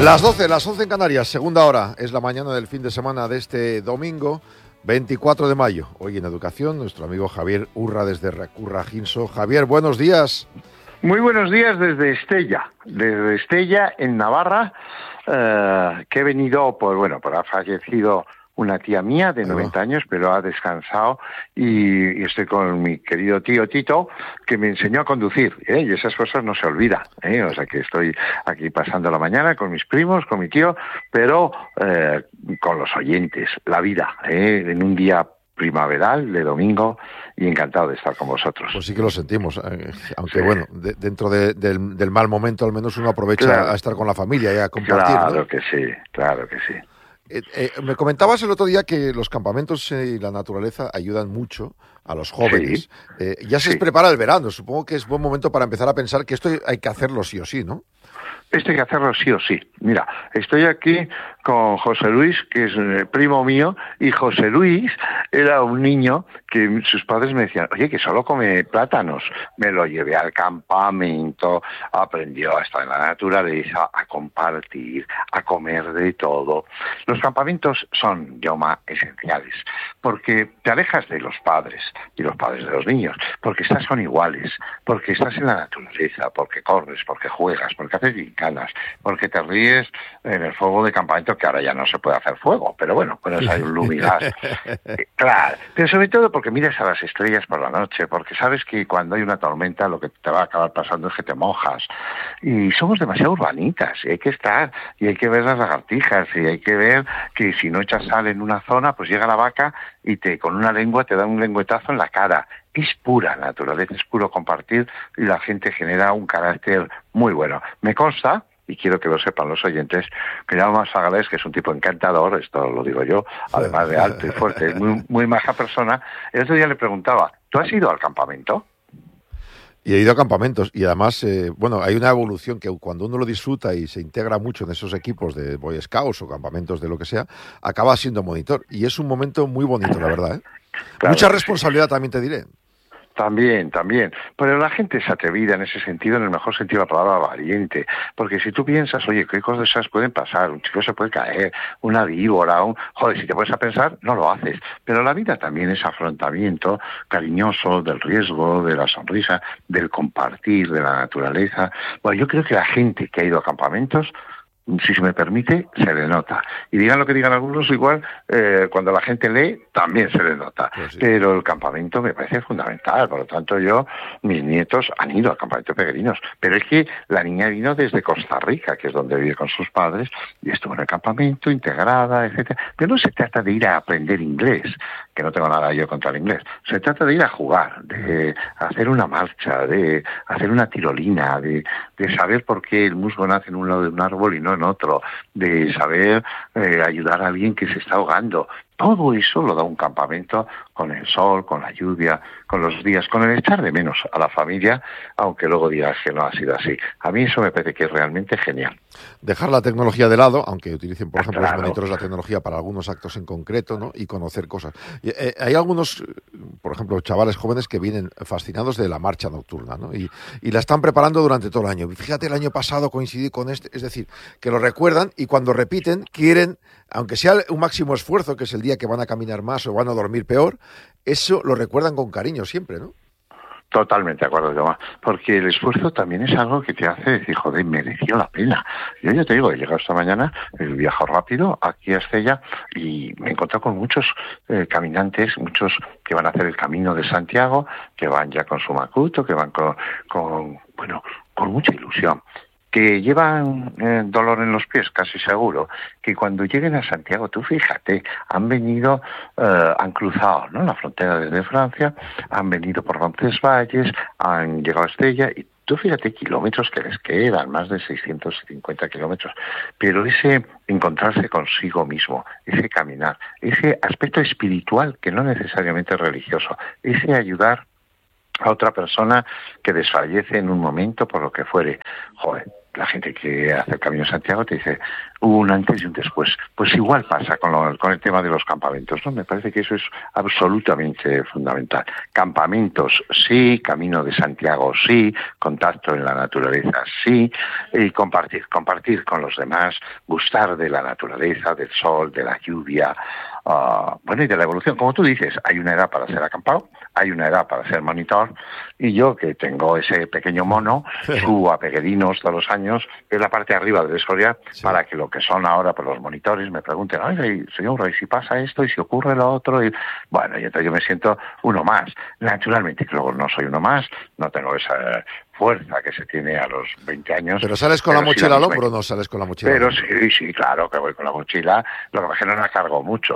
Las 12, las 11 en Canarias, segunda hora, es la mañana del fin de semana de este domingo, 24 de mayo. Hoy en Educación, nuestro amigo Javier Urra desde Recurra Ginso. Javier, buenos días. Muy buenos días desde Estella, en Navarra, que he venido, pues ha fallecido una tía mía de 90 años, pero ha descansado y estoy con mi querido tío Tito, que me enseñó a conducir, y esas cosas no se olvidan, o sea que estoy aquí pasando la mañana con mis primos, con mi tío, pero con los oyentes, la vida, en un día primaveral de domingo, y encantado de estar con vosotros. Pues sí que lo sentimos, aunque sí. Bueno, dentro del mal momento al menos uno aprovecha a estar con la familia y a compartir, Claro, ¿no? Que sí, claro que sí. Me comentabas el otro día que los campamentos y la naturaleza ayudan mucho a los jóvenes. Sí. Ya se prepara el verano, supongo que es buen momento para empezar a pensar que esto hay que hacerlo sí o sí, ¿no? Esto hay que hacerlo sí o sí. Mira, estoy aquí con José Luis, que es primo mío, y José Luis era un niño que sus padres me decían, oye, que solo come plátanos. Me lo llevé al campamento, aprendió a estar en la naturaleza, a compartir, a comer de todo. Los campamentos son, Jaume, esenciales, porque te alejas de los padres y los padres de los niños, porque estás con iguales, porque estás en la naturaleza, porque corres, porque juegas, porque haces gincanas, porque te ríes en el fuego de campamento, que ahora ya no se puede hacer fuego, pero bueno, pues hay un lumigas. Claro, pero sobre todo porque miras a las estrellas por la noche, porque sabes que cuando hay una tormenta lo que te va a acabar pasando es que te mojas. Y somos demasiado urbanitas, y hay que estar, y hay que ver las lagartijas, y hay que ver que si no echas sal en una zona, pues llega la vaca y con una lengua te da un lengüetazo en la cara. Es pura naturaleza, es puro compartir, y la gente genera un carácter muy bueno. Me consta, y quiero que lo sepan los oyentes, que Jaume Sagalés, que es un tipo encantador, esto lo digo yo, además de alto y fuerte, es muy maja persona. El otro día le preguntaba, ¿tú has ido al campamento? Y he ido a campamentos, y además, hay una evolución que cuando uno lo disfruta y se integra mucho en esos equipos de Boy Scouts o campamentos de lo que sea, acaba siendo monitor. Y es un momento muy bonito, la verdad, ¿eh? Claro, mucha responsabilidad, sí. También te diré. También. Pero la gente es atrevida en ese sentido, en el mejor sentido de la palabra, valiente. Porque si tú piensas, oye, ¿qué cosas esas pueden pasar? Un chico se puede caer, una víbora, Joder, si te pones a pensar, no lo haces. Pero la vida también es afrontamiento cariñoso del riesgo, de la sonrisa, del compartir, de la naturaleza. Bueno, yo creo que la gente que ha ido a campamentos, si se me permite, se le nota. Y digan lo que digan algunos, igual, cuando la gente lee, también se le nota. Pues sí. Pero el campamento me parece fundamental. Por lo tanto, mis nietos han ido al campamento de peregrinos. Pero es que la niña vino desde Costa Rica, que es donde vive con sus padres, y estuvo en el campamento, integrada, etcétera. Pero no se trata de ir a aprender inglés, que no tengo nada yo contra el inglés. Se trata de ir a jugar, de hacer una marcha, de hacer una tirolina, de saber por qué el musgo nace en un lado de un árbol y no en otro, de saber ayudar a alguien que se está ahogando. Todo eso lo da un campamento con el sol, con la lluvia, con los días, con el echar de menos a la familia, aunque luego digas que no ha sido así. A mí eso me parece que es realmente genial. Dejar la tecnología de lado, aunque utilicen, por ejemplo, los monitores la tecnología para algunos actos en concreto, ¿no? Y conocer cosas. Hay algunos, por ejemplo, chavales jóvenes que vienen fascinados de la marcha nocturna, ¿no? Y la están preparando durante todo el año. Fíjate, el año pasado coincidí con este, es decir, que lo recuerdan y cuando repiten quieren, aunque sea un máximo esfuerzo, que es el día que van a caminar más o van a dormir peor, eso lo recuerdan con cariño siempre, ¿no? Totalmente de acuerdo, Jaume, porque el esfuerzo también es algo que te hace decir, joder, mereció la pena. Yo ya te digo, he llegado esta mañana, he viajado rápido aquí a Estella y me he encontrado con muchos caminantes, muchos que van a hacer el Camino de Santiago, que van ya con su macuto, que van con mucha ilusión, que llevan dolor en los pies, casi seguro, que cuando lleguen a Santiago, tú fíjate, han venido, han cruzado, ¿no?, la frontera desde Francia, han venido por Roncesvalles, han llegado a Estella, y tú fíjate kilómetros que les quedan, más de 650 kilómetros, pero ese encontrarse consigo mismo, ese caminar, ese aspecto espiritual que no necesariamente es religioso, ese ayudar a otra persona que desfallece en un momento por lo que fuere, joder, la gente que hace el Camino de Santiago te dice, hubo un antes y un después. Pues igual pasa con el tema de los campamentos, ¿no? Me parece que eso es absolutamente fundamental. Campamentos, sí, Camino de Santiago, sí, contacto en la naturaleza, sí, y compartir con los demás, gustar de la naturaleza, del sol, de la lluvia, bueno, y de la evolución. Como tú dices, hay una edad para ser acampado, hay una edad para ser monitor, y yo, que tengo ese pequeño mono, subo a Peguerinos todos los años, que es la parte de arriba del Escorial, para que lo que son ahora pues, los monitores me pregunten, oye, señor, ¿y si pasa esto? ¿Y si ocurre lo otro? Y bueno, y entonces yo me siento uno más. Naturalmente, que luego no soy uno más, no tengo esa fuerza que se tiene a los 20 años. ¿Pero sales con la mochila al hombro o no sales con la mochila? Pero sí, claro que voy con la mochila, lo que pasa es que no la cargo mucho.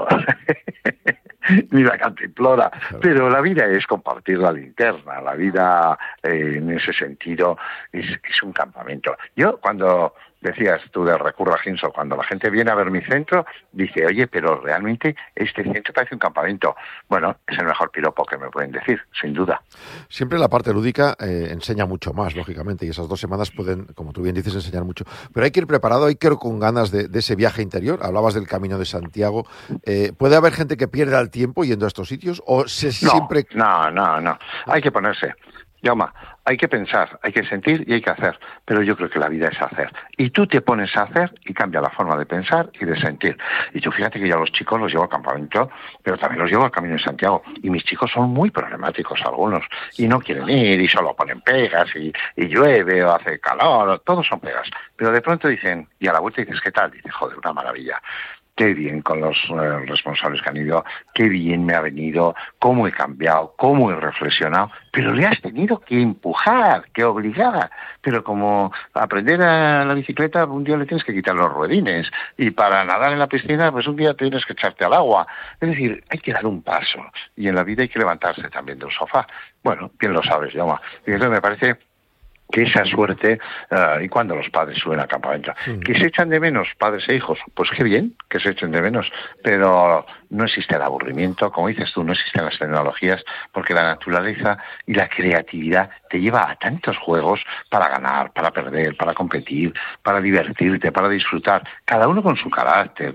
Ni la cantimplora, claro. Pero la vida es compartir la linterna, la vida en ese sentido es un campamento. Yo cuando decías tú de Recurra a Ginso, cuando la gente viene a ver mi centro, dice, oye, pero realmente este centro parece un campamento. Bueno, es el mejor piropo que me pueden decir, sin duda. Siempre la parte lúdica enseña mucho más, lógicamente, y esas 2 semanas pueden, como tú bien dices, enseñar mucho. Pero hay que ir preparado, hay que ir con ganas de ese viaje interior. Hablabas del Camino de Santiago. ¿Puede haber gente que pierda el tiempo yendo a estos sitios? ¿O siempre...? No. Hay que ponerse. Jaume, hay que pensar, hay que sentir y hay que hacer, pero yo creo que la vida es hacer. Y tú te pones a hacer y cambia la forma de pensar y de sentir. Y tú fíjate que yo a los chicos los llevo al campamento, pero también los llevo al Camino de Santiago. Y mis chicos son muy problemáticos algunos, y no quieren ir, y solo ponen pegas, y llueve, o hace calor, todos son pegas. Pero de pronto dicen, y a la vuelta dices, ¿qué tal? Dices, joder, una maravilla. Qué bien con los responsables que han ido, qué bien me ha venido, cómo he cambiado, cómo he reflexionado, pero le has tenido que empujar, que obligar. Pero como aprender a la bicicleta, un día le tienes que quitar los ruedines, y para nadar en la piscina, pues un día tienes que echarte al agua. Es decir, hay que dar un paso, y en la vida hay que levantarse también del sofá. Bueno, bien lo sabes, Jaume. Y eso me parece que esa suerte, y cuando los padres suben al campamento, que se echan de menos padres e hijos, pues qué bien que se echen de menos, pero no existe el aburrimiento, como dices tú, no existen las tecnologías, porque la naturaleza y la creatividad te lleva a tantos juegos para ganar, para perder, para competir, para divertirte, para disfrutar, cada uno con su carácter,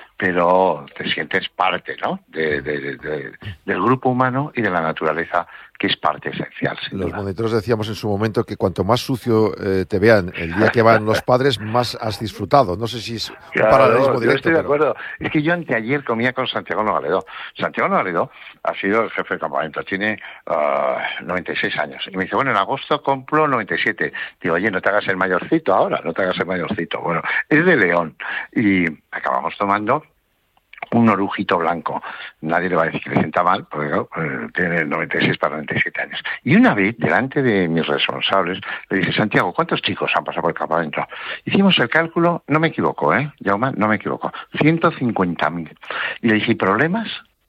pero te sientes parte, ¿no?, del grupo humano y de la naturaleza, que es parte esencial. Los monitores decíamos en su momento que cuanto más sucio te vean el día que van los padres, más has disfrutado. No sé si es un paralelismo directo. Yo estoy de acuerdo. Es que yo anteayer comía con Santiago Nogaledó. Santiago Nogaledó ha sido el jefe de campamento, tiene 96 años. Y me dice, bueno, en agosto cumplo 97. Digo, oye, no te hagas el mayorcito ahora, no te hagas el mayorcito. Bueno, es de León. Y acabamos tomando un orujito blanco. Nadie le va a decir que le sienta mal, porque tiene 96 para 97 años. Y una vez, delante de mis responsables, le dije, Santiago, ¿cuántos chicos han pasado por el campamento? Hicimos el cálculo, no me equivoco, Jaume, no me equivoco, 150.000. Y le dije, ¿problemas?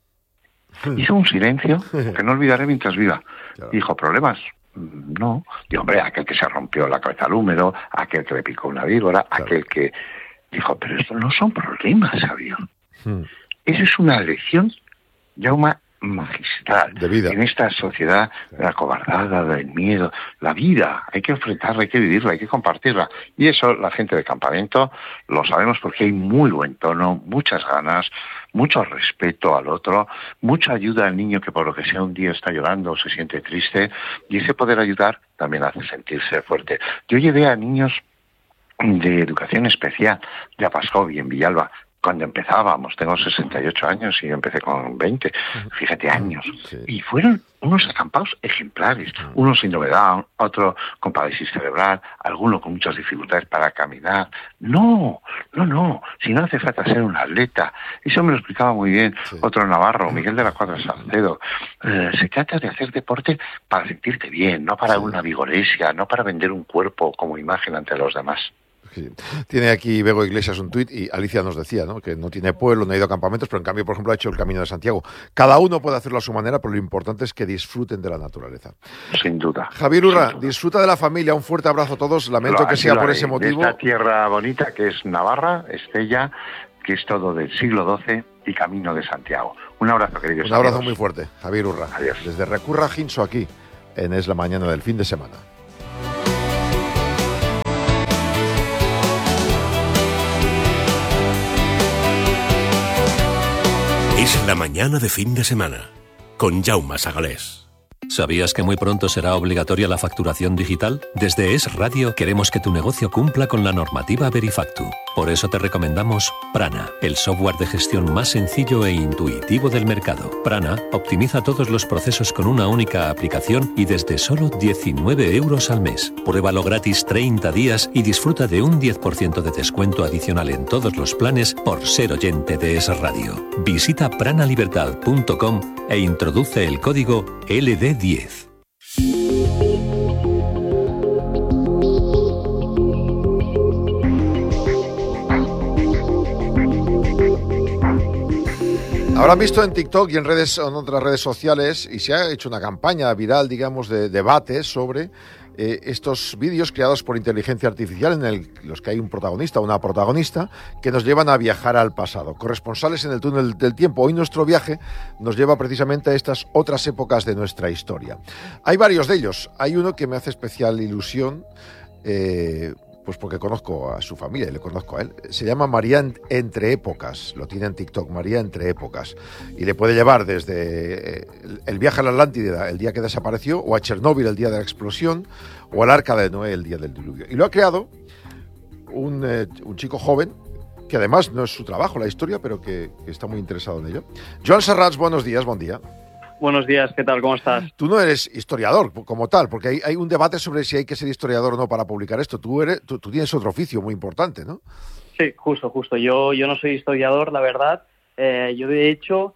Hizo un silencio que no olvidaré mientras viva. Claro. Dijo, ¿problemas? No. Digo, hombre, aquel que se rompió la cabeza al húmero, aquel que le picó una víbora, claro. Aquel que... Dijo, pero esto no son problemas, Sabio. Eso es una lección, Jaume, magistral de vida. En esta sociedad acobardada, del miedo. La vida hay que enfrentarla, hay que vivirla, hay que compartirla. Y eso la gente de campamento lo sabemos, porque hay muy buen tono, muchas ganas, mucho respeto al otro, mucha ayuda al niño que por lo que sea un día está llorando o se siente triste, y ese poder ayudar también hace sentirse fuerte. Yo llevé a niños de educación especial de Apascovi, en Villalba, cuando empezábamos. Tengo 68 años y empecé con 20, fíjate, años. Sí. Y fueron unos acampados ejemplares, uno sin novedad, otro con parálisis cerebral, alguno con muchas dificultades para caminar. No, si no hace falta ser un atleta. Eso me lo explicaba muy bien otro navarro, Miguel de la Cuadra Salcedo. Se trata de hacer deporte para sentirte bien, no para una vigoresia, no para vender un cuerpo como imagen ante los demás. Sí. Tiene aquí Bego Iglesias un tuit, y Alicia nos decía, ¿no?, que no tiene pueblo, no ha ido a campamentos, pero en cambio, por ejemplo, ha hecho el Camino de Santiago. Cada uno puede hacerlo a su manera, pero lo importante es que disfruten de la naturaleza. Sin duda. Javier Urra, disfruta de la familia, un fuerte abrazo a todos, lamento que sea por ese motivo. De esta tierra bonita que es Navarra, Estella, que es todo del siglo XII y Camino de Santiago. Un abrazo, queridos. Un abrazo muy fuerte, Javier Urra. Adiós. Desde Recurra a Ginso, aquí, en Es la Mañana del fin de semana. La mañana de fin de semana, con Jaume Sagalés. ¿Sabías que muy pronto será obligatoria la facturación digital? Desde Es Radio queremos que tu negocio cumpla con la normativa Verifactu. Por eso te recomendamos Prana, el software de gestión más sencillo e intuitivo del mercado. Prana optimiza todos los procesos con una única aplicación y desde solo 19 euros al mes. Pruébalo gratis 30 días y disfruta de un 10% de descuento adicional en todos los planes por ser oyente de Es Radio. Visita pranalibertad.com e introduce el código LD10. Habrán visto en TikTok y en otras redes sociales, y se ha hecho una campaña viral, digamos, de debate sobre estos vídeos creados por inteligencia artificial en los que hay un protagonista o una protagonista que nos llevan a viajar al pasado. Corresponsales en el túnel del tiempo. Hoy nuestro viaje nos lleva precisamente a estas otras épocas de nuestra historia. Hay varios de ellos. Hay uno que me hace especial ilusión, pues porque conozco a su familia y le conozco a él. Se llama María Entre Épocas, lo tiene en TikTok, María Entre Épocas. Y le puede llevar desde el viaje a la Atlántida, el día que desapareció, o a Chernóbil, el día de la explosión, o al Arca de Noé, el día del diluvio. Y lo ha creado un chico joven, que además no es su trabajo la historia, pero que está muy interesado en ello. Joan Serrats, buenos días, buen día. Buenos días, ¿qué tal? ¿Cómo estás? Tú no eres historiador como tal, porque hay un debate sobre si hay que ser historiador o no para publicar esto. Tú tienes otro oficio muy importante, ¿no? Sí, justo. Yo no soy historiador, la verdad. Yo, de hecho,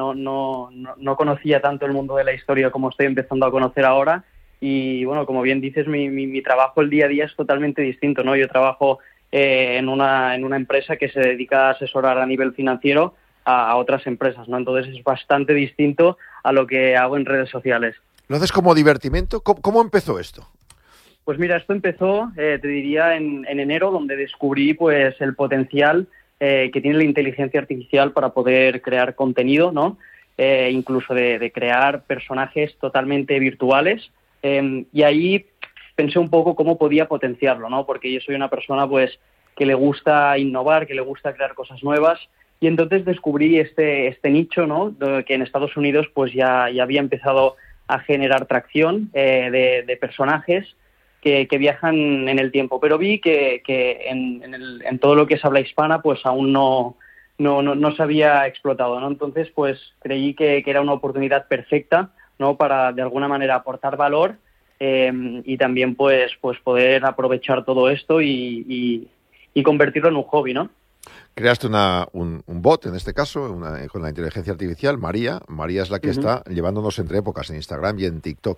no conocía tanto el mundo de la historia como estoy empezando a conocer ahora. Y, bueno, como bien dices, mi trabajo el día a día es totalmente distinto, ¿no? Yo trabajo en una empresa que se dedica a asesorar a nivel financiero a otras empresas, ¿no? Entonces es bastante distinto a lo que hago en redes sociales. ¿Lo haces como divertimento? ¿Cómo empezó esto? Pues mira, esto empezó, te diría, en enero, donde descubrí pues el potencial que tiene la inteligencia artificial para poder crear contenido, ¿no? Incluso de crear personajes totalmente virtuales. Y ahí pensé un poco cómo podía potenciarlo, ¿no? Porque yo soy una persona pues que le gusta innovar, que le gusta crear cosas nuevas. Y entonces descubrí este nicho, ¿no? Que en Estados Unidos pues ya había empezado a generar tracción de personajes que viajan en el tiempo. Pero vi que en todo lo que es habla hispana pues aún no se había explotado, ¿no? Entonces pues creí que era una oportunidad perfecta, ¿no? Para de alguna manera aportar valor y también pues poder aprovechar todo esto y convertirlo en un hobby, ¿no? Creaste un bot, en este caso, con la inteligencia artificial, María. María es la que está llevándonos entre épocas en Instagram y en TikTok.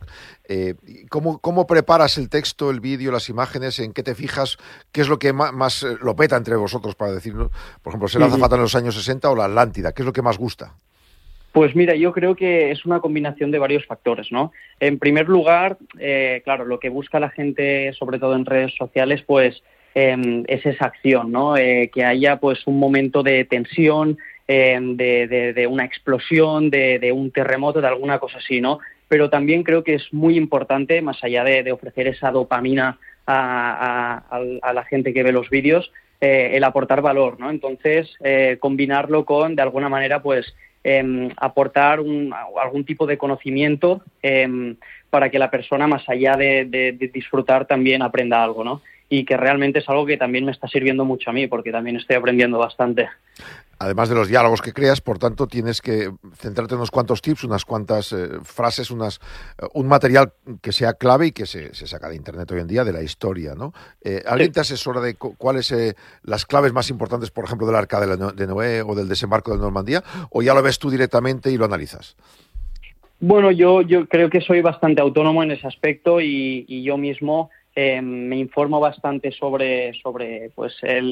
¿Cómo preparas el texto, el vídeo, las imágenes? ¿En qué te fijas? ¿Qué es lo que más lo peta entre vosotros, para decirlo? Por ejemplo, ¿será Azafata en los años 60 o la Atlántida? ¿Qué es lo que más gusta? Pues mira, yo creo que es una combinación de varios factores, ¿no? En primer lugar, claro, lo que busca la gente, sobre todo en redes sociales, pues es esa acción, ¿no? Que haya pues un momento de tensión, de una explosión, de un terremoto, de alguna cosa así, ¿no? Pero también creo que es muy importante, más allá de ofrecer esa dopamina a la gente que ve los vídeos, el aportar valor, ¿no? Entonces, combinarlo con, de alguna manera, pues aportar algún tipo de conocimiento para que la persona, más allá de disfrutar, también aprenda algo, ¿no? Y que realmente es algo que también me está sirviendo mucho a mí, porque también estoy aprendiendo bastante. Además de los diálogos que creas, por tanto, tienes que centrarte en unos cuantos tips, unas cuantas frases, un material que sea clave y que se saca de Internet hoy en día, de la historia, ¿no? ¿Alguien te asesora de cuáles las claves más importantes, por ejemplo, del Arca de Noé o del desembarco de Normandía, o ya lo ves tú directamente y lo analizas? Bueno, yo creo que soy bastante autónomo en ese aspecto y yo mismo me informo bastante sobre pues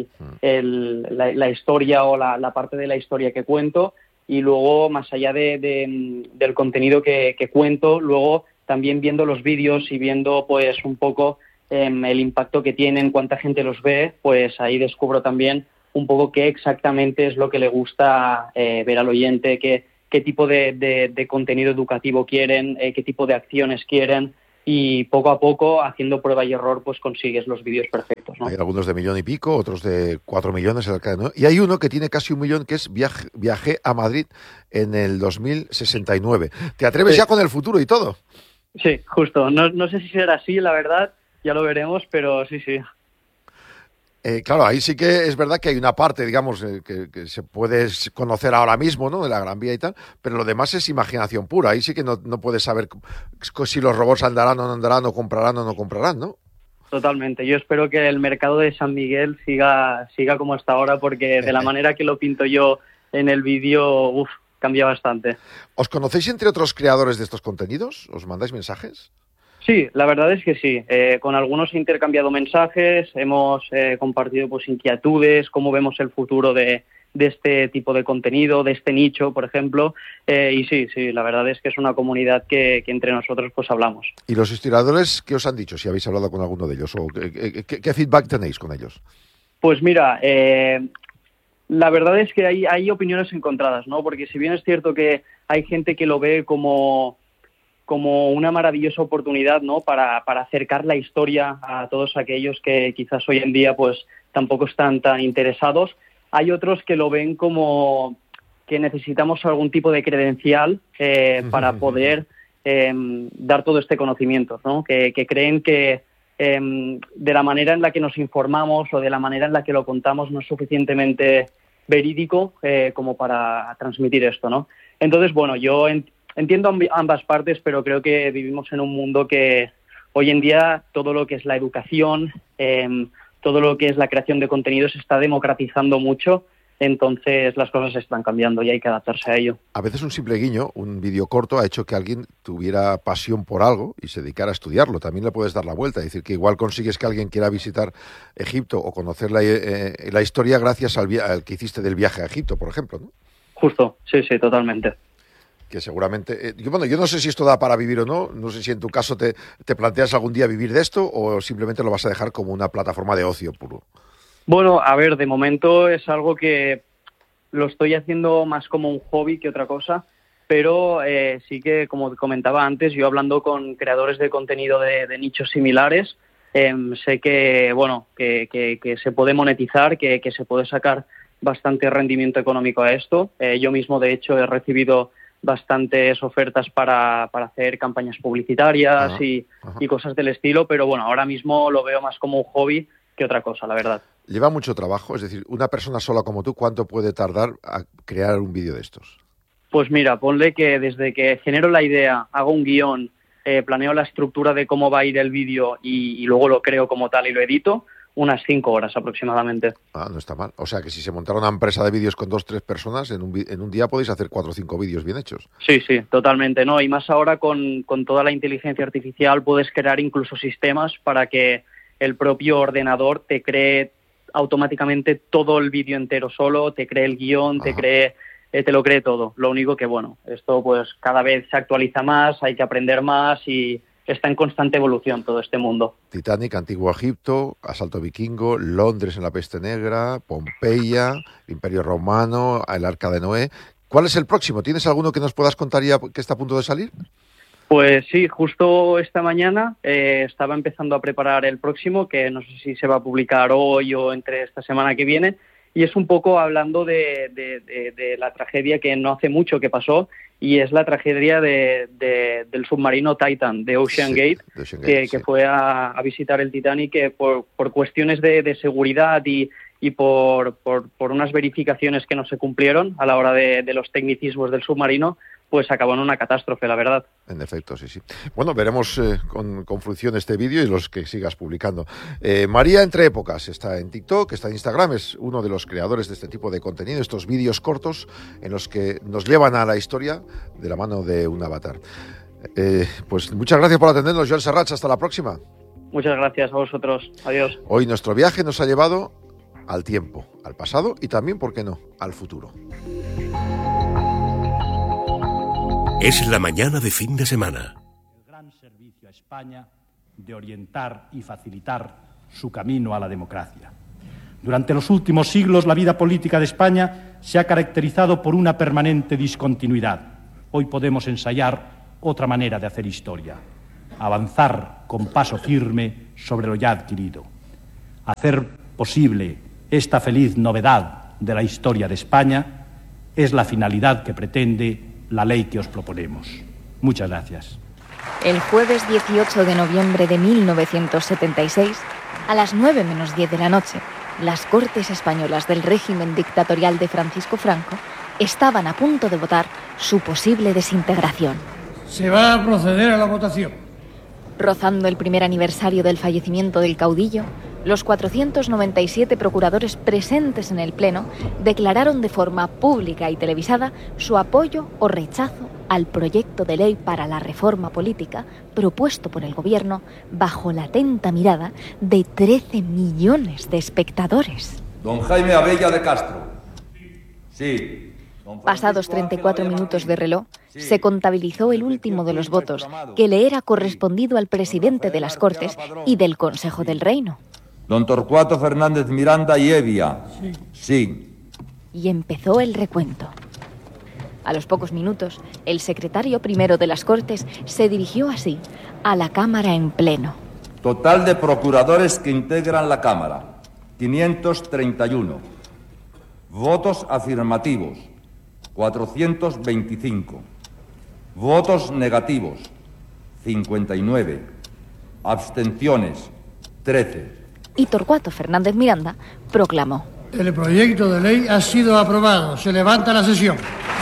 la historia o la parte de la historia que cuento, y luego, más allá del contenido que cuento, luego también viendo los vídeos y viendo pues un poco el impacto que tienen, cuánta gente los ve, pues ahí descubro también un poco qué exactamente es lo que le gusta ver al oyente, qué tipo de contenido educativo quieren, qué tipo de acciones quieren. y poco a poco, haciendo prueba y error, pues consigues los vídeos perfectos, ¿no? Hay algunos de 1,5 millones, otros de 4 millones, ¿no? Y hay uno que tiene casi 1 millón, que es Viajé a Madrid en el 2069. ¿Te atreves ya con el futuro y todo? Sí, justo. No sé si será así, la verdad, ya lo veremos, pero sí. Claro, ahí sí que es verdad que hay una parte, digamos, que se puede conocer ahora mismo, ¿no?, de la Gran Vía y tal, pero lo demás es imaginación pura. Ahí sí que no puedes saber si los robots andarán o no andarán, o comprarán o no comprarán, ¿no? Totalmente. Yo espero que el mercado de San Miguel siga como hasta ahora, porque de la manera que lo pinto yo en el vídeo, cambia bastante. ¿Os conocéis entre otros creadores de estos contenidos? ¿Os mandáis mensajes? Sí, la verdad es que sí. Con algunos he intercambiado mensajes, hemos compartido pues inquietudes, cómo vemos el futuro de este tipo de contenido, de este nicho, por ejemplo. Y sí, la verdad es que es una comunidad que entre nosotros pues hablamos. ¿Y los historiadores qué os han dicho, si habéis hablado con alguno de ellos? ¿O qué feedback tenéis con ellos? Pues mira, la verdad es que hay opiniones encontradas, ¿no? Porque si bien es cierto que hay gente que lo ve como una maravillosa oportunidad, ¿no?, para acercar la historia a todos aquellos que quizás hoy en día pues tampoco están tan interesados. Hay otros que lo ven como que necesitamos algún tipo de credencial para poder dar todo este conocimiento, ¿no? Que creen que de la manera en la que nos informamos o de la manera en la que lo contamos no es suficientemente verídico como para transmitir esto, ¿no? Entonces, bueno, yo entiendo ambas partes, pero creo que vivimos en un mundo que hoy en día todo lo que es la educación, todo lo que es la creación de contenidos se está democratizando mucho, entonces las cosas están cambiando y hay que adaptarse a ello. A veces un simple guiño, un vídeo corto, ha hecho que alguien tuviera pasión por algo y se dedicara a estudiarlo. También le puedes dar la vuelta, es decir, que igual consigues que alguien quiera visitar Egipto o conocer la historia gracias al que hiciste del viaje a Egipto, por ejemplo, ¿no? Justo, sí, totalmente. Que seguramente... yo no sé si esto da para vivir o no sé si en tu caso te planteas algún día vivir de esto o simplemente lo vas a dejar como una plataforma de ocio puro. Bueno, a ver, de momento es algo que lo estoy haciendo más como un hobby que otra cosa, pero sí que, como comentaba antes, yo hablando con creadores de contenido de nichos similares, sé que, bueno, que se puede monetizar, que se puede sacar bastante rendimiento económico a esto. Yo mismo, de hecho, he recibido bastantes ofertas para hacer campañas publicitarias y cosas del estilo, pero bueno, ahora mismo lo veo más como un hobby que otra cosa, la verdad. ¿Lleva mucho trabajo? Es decir, una persona sola como tú, ¿cuánto puede tardar a crear un vídeo de estos? Pues mira, ponle que desde que genero la idea, hago un guión, planeo la estructura de cómo va a ir el vídeo y luego lo creo como tal y lo edito, unas 5 horas aproximadamente. No está mal. O sea que si se montara una empresa de vídeos con 2 o 3 personas, en un día podéis hacer 4 o 5 vídeos bien hechos. Sí, totalmente, ¿no? Y más ahora con toda la inteligencia artificial puedes crear incluso sistemas para que el propio ordenador te cree automáticamente todo el vídeo entero solo, te cree el guión, te lo cree todo. Lo único que, bueno, esto pues cada vez se actualiza más, hay que aprender más y está en constante evolución todo este mundo. Titanic, Antiguo Egipto, Asalto Vikingo, Londres en la Peste Negra, Pompeya, el Imperio Romano, el Arca de Noé. ¿Cuál es el próximo? ¿Tienes alguno que nos puedas contar ya que está a punto de salir? Pues sí, justo esta mañana estaba empezando a preparar el próximo, que no sé si se va a publicar hoy o entre esta semana que viene, y es un poco hablando de la tragedia que no hace mucho que pasó, y es la tragedia del submarino Titan, de Ocean Gate, que fue a visitar el Titanic, que por cuestiones de seguridad y por unas verificaciones que no se cumplieron a la hora de los tecnicismos del submarino, pues acabó en una catástrofe, la verdad. En efecto, sí. Bueno, veremos con fruición este vídeo y los que sigas publicando. María Entre Épocas está en TikTok, está en Instagram, es uno de los creadores de este tipo de contenido, estos vídeos cortos en los que nos llevan a la historia de la mano de un avatar. Pues muchas gracias por atendernos, Joel Serrats, hasta la próxima. Muchas gracias a vosotros, adiós. Hoy nuestro viaje nos ha llevado al tiempo, al pasado y también, ¿por qué no?, al futuro. Es la mañana de fin de semana. El gran servicio a España de orientar y facilitar su camino a la democracia. Durante los últimos siglos, la vida política de España se ha caracterizado por una permanente discontinuidad. Hoy podemos ensayar otra manera de hacer historia. avanzar con paso firme sobre lo ya adquirido, hacer posible esta feliz novedad de la historia de España es la finalidad que pretende la ley que os proponemos. Muchas gracias. El jueves 18 de noviembre de 1976, a las 9 menos 10 de la noche, las Cortes Españolas del régimen dictatorial de Francisco Franco estaban a punto de votar su posible desintegración. Se va a proceder a la votación. Rozando el primer aniversario del fallecimiento del caudillo, los 497 procuradores presentes en el Pleno declararon de forma pública y televisada su apoyo o rechazo al proyecto de ley para la reforma política propuesto por el Gobierno bajo la atenta mirada de 13 millones de espectadores. Don Jaime Abella de Castro. Sí. Pasados 34 minutos de reloj, se contabilizó el último de los votos que le era correspondido al presidente de las Cortes y del Consejo del Reino. Don Torcuato Fernández Miranda y Evia. Sí. Y empezó el recuento. A los pocos minutos, el secretario primero de las Cortes se dirigió así a la Cámara en pleno. Total de procuradores que integran la Cámara, 531. Votos afirmativos, 425. Votos negativos, 59. Abstenciones, 13. Y Torcuato Fernández Miranda proclamó: El proyecto de ley ha sido aprobado. Se levanta la sesión.